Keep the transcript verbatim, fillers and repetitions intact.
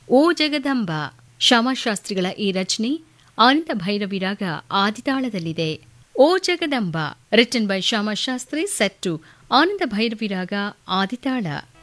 ಓ ಜಗದಂಬ ಶ್ಯಾಮಶಾಸ್ತ್ರಿಗಳ ಈ ರಚನೆ ಆನಂದ ಭೈರವಿ ರಾಗ ಆದಿತಾಳದಲ್ಲಿದೆ. ಓ Jagadamba written by Shyamashastri, set to ಆನಂದ ಭೈರವಿ ರಾಗ ಆದಿತಾಳ.